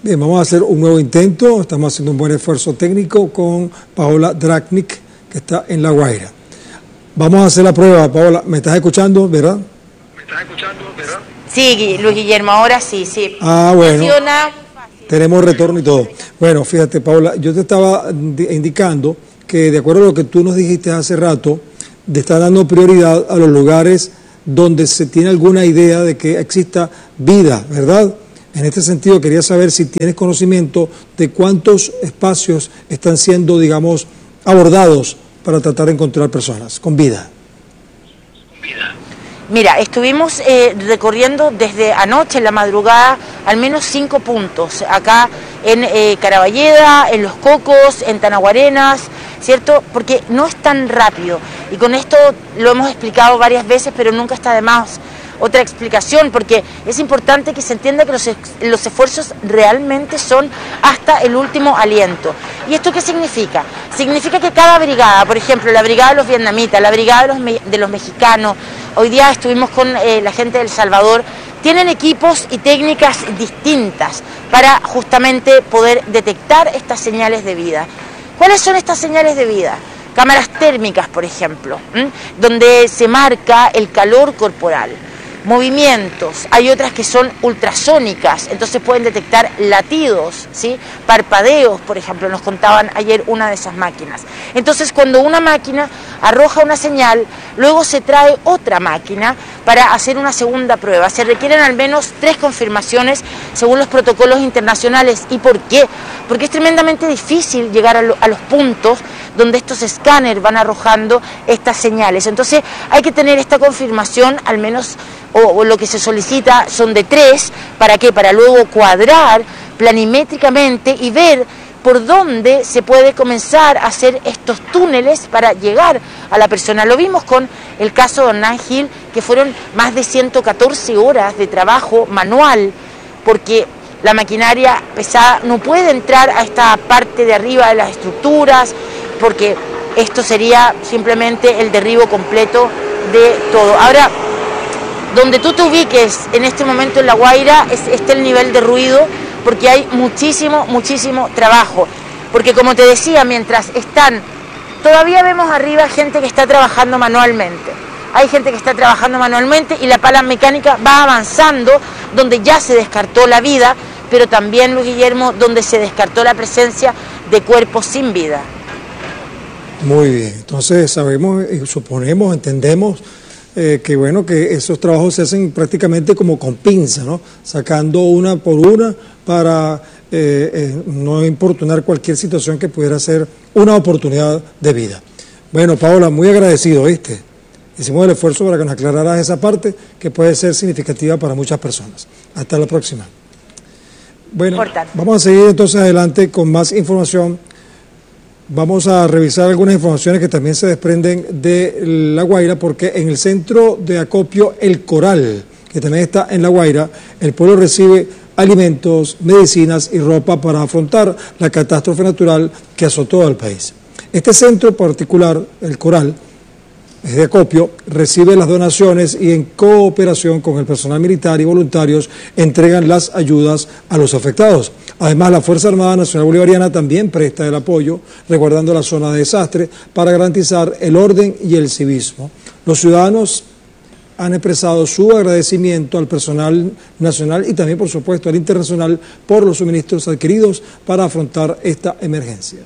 Bien, vamos a hacer un nuevo intento. Estamos haciendo un buen esfuerzo técnico con Paola Drachnik, que está en La Guaira. Vamos a hacer la prueba, Paola. ¿Me estás escuchando, verdad? Sí, Luis Guillermo, ahora sí. Ah, bueno. Tenemos retorno y todo. Bueno, fíjate, Paola, yo te estaba indicando que de acuerdo a lo que tú nos dijiste hace rato, de estar dando prioridad a los lugares donde se tiene alguna idea de que exista vida, ¿verdad? En este sentido, quería saber si tienes conocimiento de cuántos espacios están siendo, digamos, abordados para tratar de encontrar personas con vida. Mira, estuvimos recorriendo desde anoche, en la madrugada, al menos 5 puntos. Acá en Caraballeda, en Los Cocos, en Tanaguarenas, ¿cierto? Porque no es tan rápido. Y con esto lo hemos explicado varias veces, pero nunca está de más otra explicación, porque es importante que se entienda que los esfuerzos realmente son hasta el último aliento. ¿Y esto qué significa? Significa que cada brigada, por ejemplo, la brigada de los vietnamitas, la brigada de los mexicanos, hoy día estuvimos con la gente de El Salvador, tienen equipos y técnicas distintas para justamente poder detectar estas señales de vida. ¿Cuáles son estas señales de vida? Cámaras térmicas, por ejemplo, donde se marca el calor corporal. Movimientos, hay otras que son ultrasónicas, entonces pueden detectar latidos, ¿sí? Parpadeos, por ejemplo, nos contaban ayer una de esas máquinas. Entonces, cuando una máquina arroja una señal, luego se trae otra máquina para hacer una segunda prueba. Se requieren al menos 3 confirmaciones según los protocolos internacionales. ¿Y por qué? Porque es tremendamente difícil llegar a los puntos donde estos escáneres van arrojando estas señales. Entonces, hay que tener esta confirmación, al menos, o lo que se solicita son de 3, ¿para qué? Para luego cuadrar planimétricamente y ver por dónde se puede comenzar a hacer estos túneles para llegar a la persona. Lo vimos con el caso de Hernán Gil, que fueron más de 114 horas de trabajo manual, porque la maquinaria pesada no puede entrar a esta parte de arriba de las estructuras, porque esto sería simplemente el derribo completo de todo. Ahora, donde tú te ubiques en este momento en La Guaira, está el nivel de ruido, porque hay muchísimo trabajo. Porque como te decía, mientras están, todavía vemos arriba gente que está trabajando manualmente. Hay gente que está trabajando manualmente y la pala mecánica va avanzando, donde ya se descartó la vida, pero también, Luis Guillermo, donde se descartó la presencia de cuerpos sin vida. Muy bien, entonces sabemos, suponemos, entendemos que bueno, que esos trabajos se hacen prácticamente como con pinza, ¿no? Sacando una por una para no importunar cualquier situación que pudiera ser una oportunidad de vida. Bueno, Paola, muy agradecido, ¿viste? Hicimos el esfuerzo para que nos aclararas esa parte que puede ser significativa para muchas personas. Hasta la próxima. Bueno, vamos a seguir entonces adelante con más información. Vamos a revisar algunas informaciones que también se desprenden de La Guaira, porque en el centro de acopio El Coral, que también está en La Guaira, el pueblo recibe alimentos, medicinas y ropa para afrontar la catástrofe natural que azotó al país. Este centro particular, El Coral, es de acopio, recibe las donaciones y en cooperación con el personal militar y voluntarios entregan las ayudas a los afectados. Además, la Fuerza Armada Nacional Bolivariana también presta el apoyo, resguardando la zona de desastre para garantizar el orden y el civismo. Los ciudadanos han expresado su agradecimiento al personal nacional y también, por supuesto, al internacional por los suministros adquiridos para afrontar esta emergencia.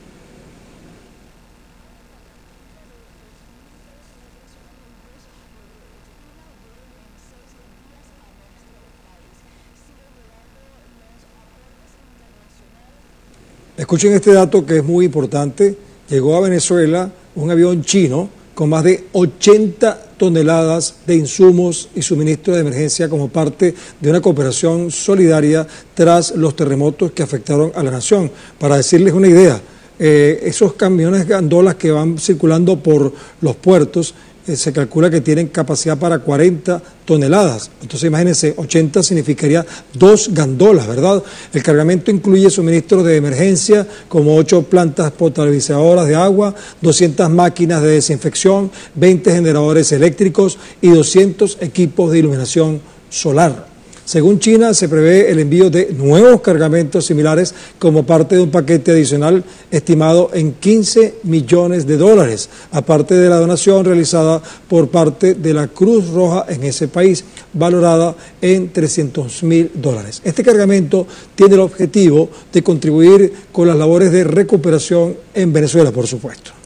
Escuchen este dato que es muy importante. Llegó a Venezuela un avión chino con más de 80 toneladas de insumos y suministros de emergencia como parte de una cooperación solidaria tras los terremotos que afectaron a la nación. Para decirles una idea, esos camiones gandolas que van circulando por los puertos, se calcula que tienen capacidad para 40 toneladas. Entonces imagínense, 80 significaría 2 gandolas, ¿verdad? El cargamento incluye suministros de emergencia como 8 plantas potabilizadoras de agua, 200 máquinas de desinfección, 20 generadores eléctricos y 200 equipos de iluminación solar. Según China, se prevé el envío de nuevos cargamentos similares como parte de un paquete adicional estimado en $15 millones, aparte de la donación realizada por parte de la Cruz Roja en ese país, valorada en $300.000. Este cargamento tiene el objetivo de contribuir con las labores de recuperación en Venezuela, por supuesto.